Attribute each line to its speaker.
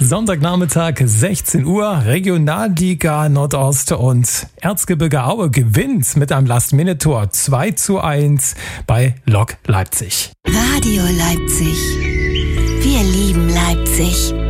Speaker 1: Sonntagnachmittag, 16 Uhr, Regionalliga Nordost und Erzgebirge Aue gewinnt mit einem Last-Minute-Tor 2:1 bei Lok Leipzig.
Speaker 2: Radio Leipzig. Wir lieben Leipzig.